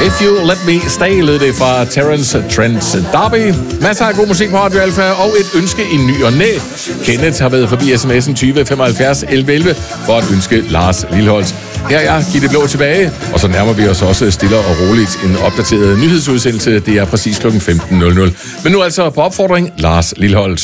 If You Let Me Stay, lød det fra Terence Trent D'Arby. Masser af god musik på Radio Alfa, og et ønske i ny og næ. Kenneth har været forbi sms'en 20 75 11 11 for at ønske Lars Lilholt. Her er jeg, Gitte Blå tilbage, og så nærmer vi os også stille og roligt en opdateret nyhedsudsendelse. Det er præcis kl. 15.00. Men nu altså på opfordring, Lars Lilholt.